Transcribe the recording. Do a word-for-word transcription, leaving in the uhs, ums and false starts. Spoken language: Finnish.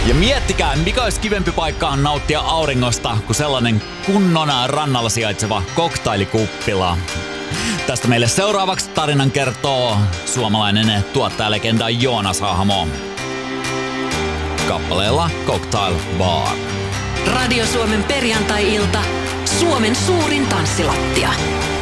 Ja miettikää, mikä olisi kivempi paikka nauttia auringosta kuin sellainen kunnon rannalla sijaitseva koktaiilikuppila. Tästä meille seuraavaksi tarinan kertoo suomalainen tuottajalegenda Joonas Hahmo. Kappaleella Cocktail Bar. Radio Suomen perjantai-ilta. Suomen suurin tanssilattia.